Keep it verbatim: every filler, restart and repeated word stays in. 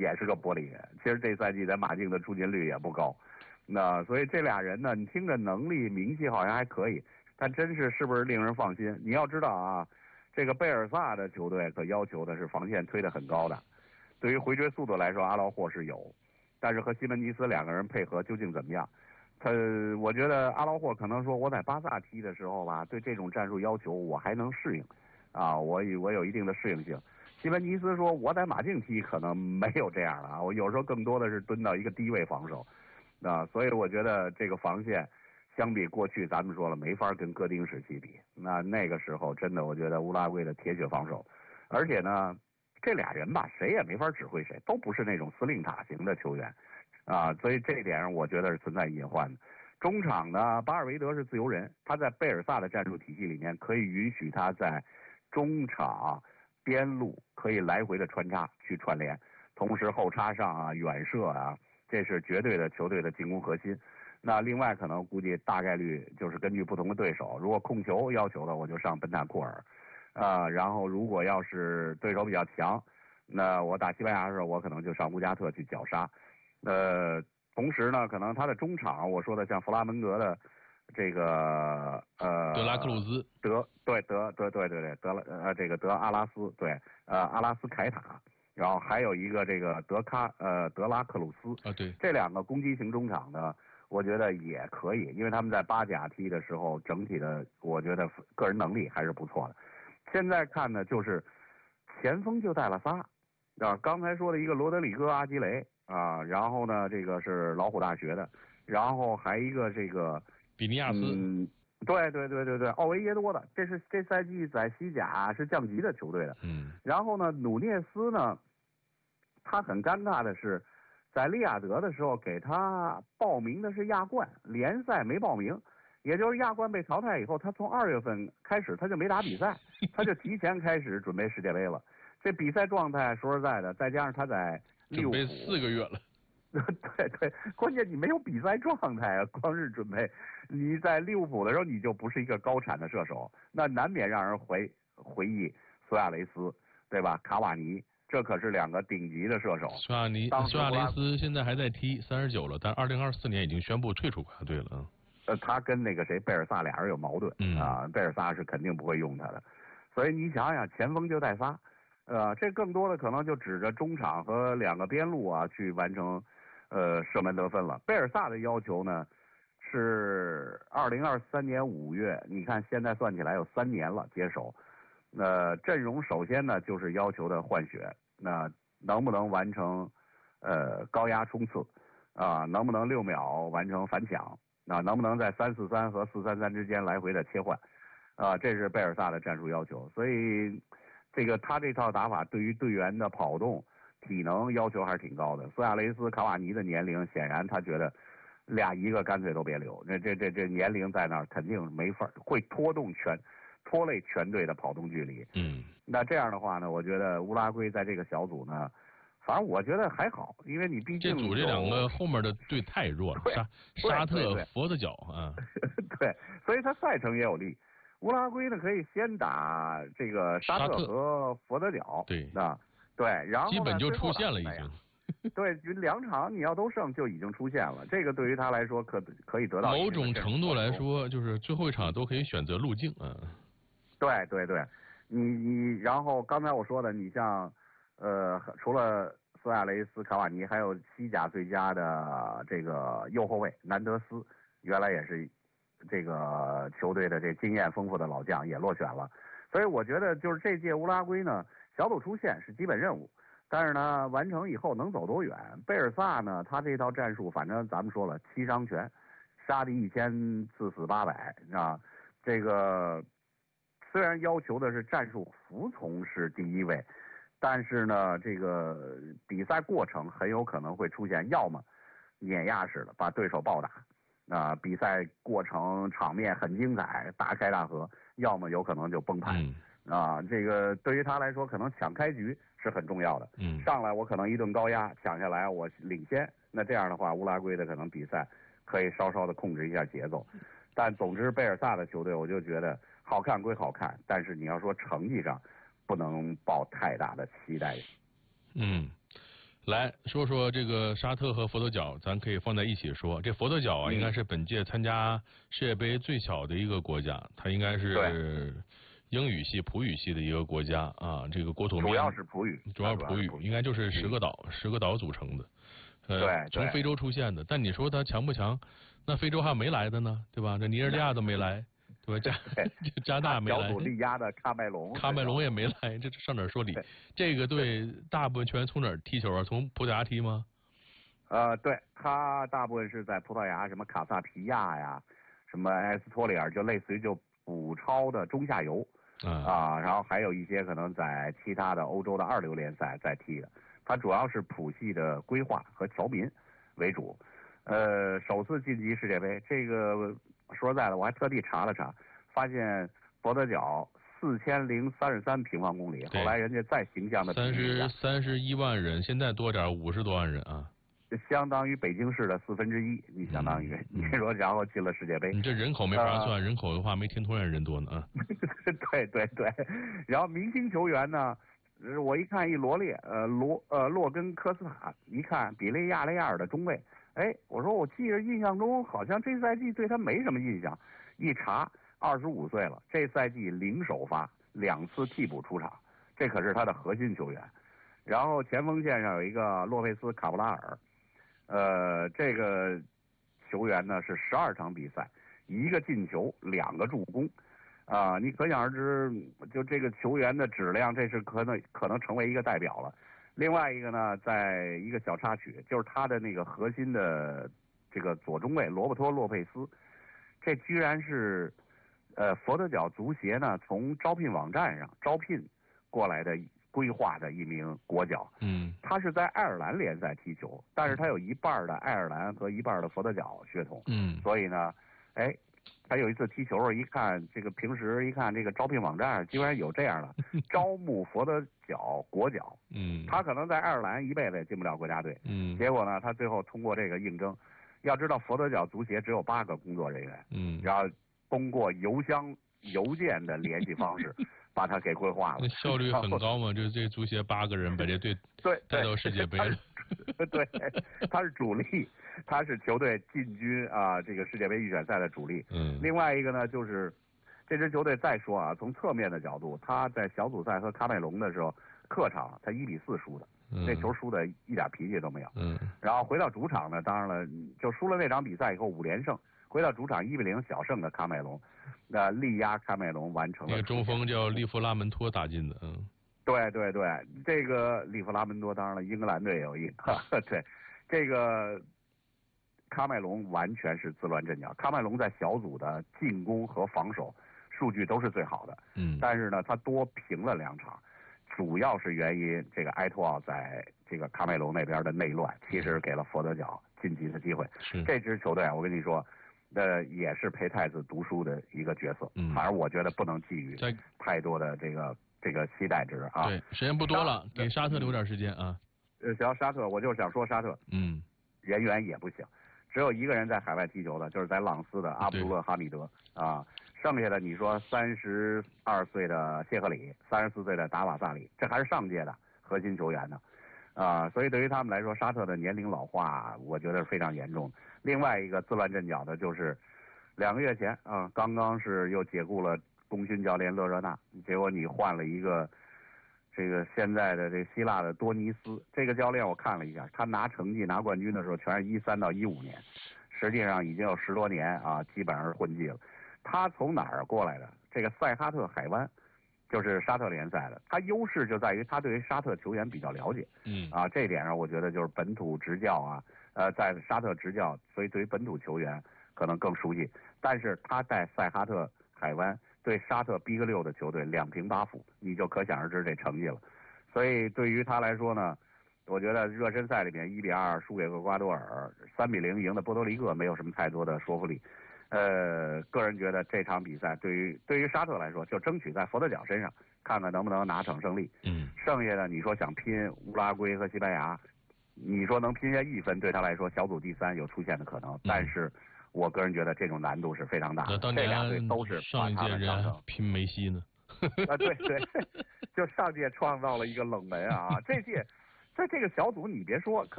也是个玻璃人。其实这赛季在马竞的出勤率也不高，那所以这俩人呢，你听着能力名气好像还可以，但真是是不是令人放心？你要知道啊，这个贝尔萨的球队可要求的是防线推得很高的，对于回追速度来说，阿劳霍是有，但是和西门尼斯两个人配合究竟怎么样？他我觉得阿劳霍可能说我在巴萨踢的时候吧，对这种战术要求我还能适应，啊，我有我有一定的适应性。西门尼斯说我在马竞踢可能没有这样的啊，我有时候更多的是蹲到一个低位防守，啊，所以我觉得这个防线相比过去咱们说了没法跟哥丁时期比，那那个时候真的我觉得乌拉圭的铁血防守，而且呢这俩人吧谁也没法指挥谁，都不是那种司令塔型的球员。啊，所以这一点上我觉得是存在隐患的。中场呢，巴尔维德是自由人，他在贝尔萨的战术体系里面可以允许他在中场边路可以来回的穿插去串联，同时后插上啊、远射啊，这是绝对的球队的进攻核心。那另外可能估计大概率就是根据不同的对手，如果控球要求的我就上本塔库尔，啊、呃，然后如果要是对手比较强，那我打西班牙的时候我可能就上乌加特去绞杀。呃，同时呢，可能他的中场，我说的像弗拉门戈的这个呃德拉克鲁兹， 德对德对对对对德呃这个德阿拉斯对呃阿拉斯凯塔，然后还有一个这个德卡呃德拉克鲁斯啊，对， 这两个攻击型中场呢，我觉得也可以，因为他们在巴甲踢的时候，整体的我觉得个人能力还是不错的。现在看呢，就是前锋就带了仨啊，刚才说的一个罗德里戈阿基雷。啊，然后呢，这个是老虎大学的，然后还一个这个比尼亚斯， 嗯，对对对对对，奥维耶多的，这是这赛季在西甲是降级的球队的， 嗯， 然后呢，努涅斯呢，他很尴尬的是，在利雅得的时候给他报名的是亚冠，联赛没报名，也就是亚冠被淘汰以后，他从二月份开始他就没打比赛，他就提前开始准备世界杯了。这比赛状态说实在的，再加上他在准备四个月了， 对对，关键你没有比赛状态啊，光是准备。你在利物浦的时候，你就不是一个高产的射手，那难免让人回回忆苏亚雷斯，对吧？卡瓦尼，这可是两个顶级的射手。 苏亚尼苏亚雷斯现在还在踢，三十九了，但二零二四年已经宣布退出国家队了。 呃，他跟那个谁贝尔萨俩人有矛盾、 嗯、 啊，贝尔萨是肯定不会用他的，所以你想想，前锋就带仨。呃，这更多的可能就指着中场和两个边路啊去完成，呃，射门得分了。贝尔萨的要求呢是二零二三年五月，你看现在算起来有三年了接手。呃，阵容首先呢就是要求的换血，那能不能完成呃高压冲刺啊？能不能六秒完成反抢？啊，能不能在三四三和四三三之间来回的切换？啊，这是贝尔萨的战术要求，所以。这个他这套打法对于队员的跑动、体能要求还是挺高的。苏亚雷斯、卡瓦尼的年龄，显然他觉得俩一个干脆都别留。这这这这年龄在那儿，肯定没法会拖动全拖累全队的跑动距离。 嗯， 那这样的话呢，我觉得乌拉圭在这个小组呢，反正我觉得还好，因为你毕竟这组这两个后面的队太弱了，沙沙特、佛得角啊， 对，所以他赛程也有利。乌拉圭呢，可以先打这个沙特和佛得角， 对啊，对，然后基本就出现了已经。 对，两场你要都胜就已经出现了，这个对于他来说可可以得到某种程度来说，就是最后一场都可以选择路径啊。 对对对，你你然后刚才我说的，你像呃除了苏亚雷斯、卡瓦尼，还有西甲最佳的这个右后卫南德斯，原来也是。这个球队的这经验丰富的老将也落选了，所以我觉得就是这届乌拉圭呢，小组出线是基本任务，但是呢，完成以后能走多远？贝尔萨呢，他这套战术，反正咱们说了，七伤拳，杀敌一千，自死八百，啊，这个虽然要求的是战术服从是第一位，但是呢，这个比赛过程很有可能会出现，要么碾压式的把对手暴打。啊、呃，比赛过程场面很精彩，大开大合，要么有可能就崩盘。 嗯、 啊，这个对于他来说，可能抢开局是很重要的。 嗯， 上来我可能一顿高压抢下来，我领先，那这样的话，乌拉圭的可能比赛可以稍稍的控制一下节奏。但总之，贝尔萨的球队，我就觉得好看归好看，但是你要说成绩上，不能抱太大的期待。 嗯。 来说说这个沙特和佛得角，咱可以放在一起说。这佛得角啊， 嗯、 应该是本届参加世界杯最小的一个国家，它应该是英语系、普语系的一个国家啊。这个国土面主要是普语， 主要普语，应该就是十个岛，嗯、十个岛组成的。呃， 对， 从非洲出现的。但你说它强不强？那非洲还有没来的呢，对吧？这尼日利亚都没来。对吧？加加拿大没来， 小组力压的喀麦隆， 喀麦隆也没来，这上哪儿说理？这个队大部分球员从哪儿踢球啊？从葡萄牙踢吗？ 呃，对，他大部分是在葡萄牙，什么卡萨皮亚呀，什么埃斯托里尔，就类似于就补超的中下游啊、呃，然后还有一些可能在其他的欧洲的二流联赛在踢的。他主要是普系的规划和侨民为主。呃，首次晋级世界杯，这个说实在的，我还特地查了查，发现佛得角四千零三十三平方公里，后来人家再形象的三十三十一万人，现在多点，五十多万人啊， 相当于北京市的四分之一，你相当于、嗯、你说然后进了世界杯， 你这人口没法算，呃、人口的话没天通苑人多呢啊。 对对对，然后明星球员呢？我一看一罗列，呃罗呃洛根科斯塔，一看比利亚雷亚尔的中卫，哎，我说我记着印象中好像这赛季对他没什么印象，一查二十五岁了，这赛季零首发，两次替补出场，这可是他的核心球员。然后前锋线上有一个洛佩斯卡布拉尔，呃，这个球员呢是十二场比赛，一个进球，两个助攻。啊、呃，你可想而知，就这个球员的质量，这是可能可能成为一个代表了。另外一个呢，在一个小插曲，就是他的那个核心的这个左中卫罗伯托·洛佩斯，这居然是呃佛得角足协呢从招聘网站上招聘过来的规划的一名国脚。 嗯， 他是在爱尔兰联赛踢球，但是他有一半的爱尔兰和一半的佛得角血统。 嗯， 所以呢，哎。他有一次踢球，一看这个平时一看这个招聘网站居然有这样的招募佛得角国脚， 嗯， 他可能在爱尔兰一辈子也进不了国家队， 嗯， 结果呢，他最后通过这个应征，要知道佛得角足协只有八个工作人员， 嗯， 然后通过邮箱邮件的联系方式把他给规划了， 效率很高嘛，就是这足协八个人把这队对带到世界杯了。 对，他是主力，他是球队进军啊这个世界杯预选赛的主力。 嗯， 另外一个呢，就是这支球队再说啊，从侧面的角度，他在小组赛和喀麦隆的时候，客场他一比四输的， 嗯、 这球输的一点脾气都没有。 嗯， 然后回到主场呢，当然了，就输了那场比赛以后五连胜，回到主场一比零小胜的喀麦隆，那、呃、力压喀麦隆完成了。 那个中锋叫利弗拉门托打进的，嗯。 对对对，这个利弗拉门多，当然了，英格兰队也有一个。对，这个喀麦隆完全是自乱阵脚。喀麦隆在小组的进攻和防守数据都是最好的， 嗯， 但是呢，他多平了两场，主要是原因这个埃托奥在这个喀麦隆那边的内乱，其实给了佛得角晋级的机会。 是这支球队，我跟你说。呃，也是陪太子读书的一个角色， 嗯， 反正我觉得不能寄予太多的这个这个期待值啊。 对，时间不多了，给沙特留点时间啊。 呃，想要沙特，我就是想说沙特， 嗯， 人员也不行，只有一个人在海外踢球的，就是在朗斯的阿卜杜勒哈米德啊，剩下的你说三十二岁的谢赫里，三十四岁的达瓦萨里，这还是上届的核心球员呢。啊，所以对于他们来说，沙特的年龄老化，我觉得是非常严重的。另外一个自乱阵脚的就是两个月前啊，刚刚是又解雇了功勋教练勒热纳，结果你换了一个这个现在的这希腊的多尼斯，这个教练我看了一下，他拿成绩拿冠军的时候全是一三到一五年，实际上已经有十多年啊，基本上是混迹了。他从哪儿过来的？这个塞哈特海湾。就是沙特联赛的，他优势就在于他对于沙特球员比较了解， 嗯啊，这一点上我觉得就是本土执教啊，呃，在沙特执教，所以对于本土球员可能更熟悉。但是他在塞哈特海湾对沙特 Big 六的球队两平八负，你就可想而知这成绩了。所以对于他来说呢，我觉得热身赛里面一比二输给厄瓜多尔，三比零赢的波多黎各没有什么太多的说服力。呃，个人觉得这场比赛对于对于沙特来说，就争取在佛得角身上看看能不能拿场胜利。 嗯， 剩下的你说想拼乌拉圭和西班牙，你说能拼下一分，对他来说小组第三有出现的可能，嗯、但是我个人觉得这种难度是非常大的。这俩队都是上一届人拼梅西呢。 啊，对对，就上届创造了一个冷门啊，这届。 所以这个小组你别说。